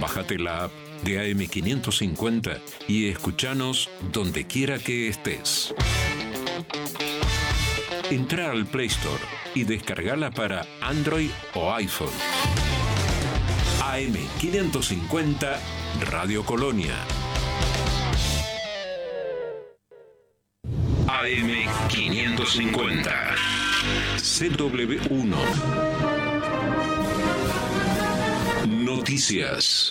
Bájate la app de AM550 y escuchanos donde quiera que estés. Entra al Play Store y descargala para Android o iPhone. AM550 Radio Colonia. AM550 CW1 Noticias.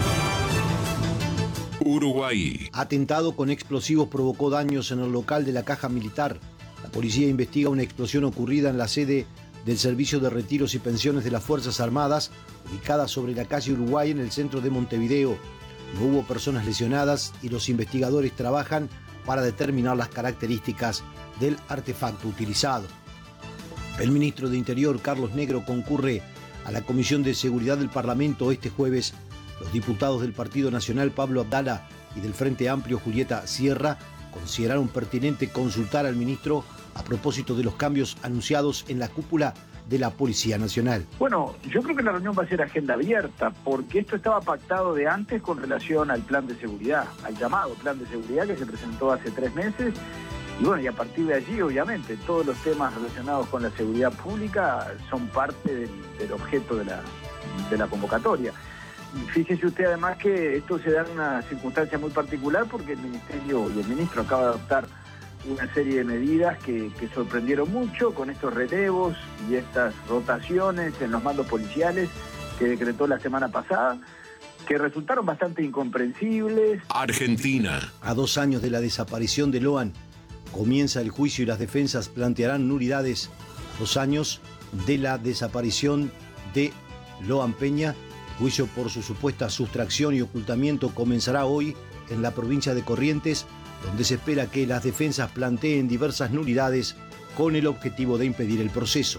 Uruguay. Atentado con explosivos provocó daños en el local de la Caja Militar. La policía investiga una explosión ocurrida en la sede del Servicio de Retiros y Pensiones de las Fuerzas Armadas, ubicada sobre la calle Uruguay en el centro de Montevideo. No hubo personas lesionadas y los investigadores trabajan para determinar las características del artefacto utilizado. El ministro de Interior, Carlos Negro, concurre a la Comisión de Seguridad del Parlamento este jueves. Los diputados del Partido Nacional, Pablo Abdala, y del Frente Amplio, Julieta Sierra, consideraron pertinente consultar al ministro a propósito de los cambios anunciados en la cúpula de la Policía Nacional. Bueno, yo creo que la reunión va a ser agenda abierta, porque esto estaba pactado de antes con relación al plan de seguridad, al llamado plan de seguridad que se presentó hace 3 meses. Y bueno, y a partir de allí, obviamente, todos los temas relacionados con la seguridad pública son parte del objeto de la convocatoria. Y fíjese usted además que esto se da en una circunstancia muy particular porque el Ministerio y el Ministro acaba de adoptar una serie de medidas que sorprendieron mucho con estos relevos y estas rotaciones en los mandos policiales que decretó la semana pasada, que resultaron bastante incomprensibles. Argentina. A 2 años de la desaparición de Loan, comienza el juicio y las defensas plantearán nulidades. 2 años de la desaparición de Loan Peña. El juicio por su supuesta sustracción y ocultamiento comenzará hoy en la provincia de Corrientes, donde se espera que las defensas planteen diversas nulidades con el objetivo de impedir el proceso.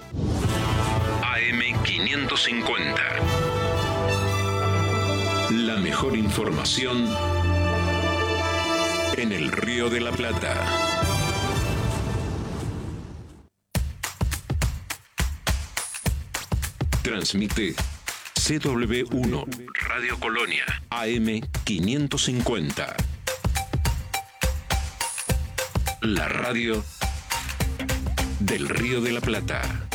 AM550. La mejor información en el Río de la Plata. Transmite CW1 Radio Colonia AM550. La radio del Río de la Plata.